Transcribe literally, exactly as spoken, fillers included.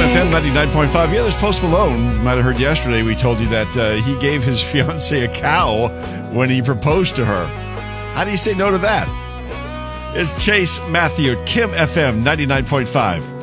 F M ninety-nine point five. Yeah, there's Post Malone. You might have heard yesterday we told you that uh, he gave his fiancée a cow when he proposed to her. How do you say no to that? It's Chase Matthew, Kim F M ninety-nine point five.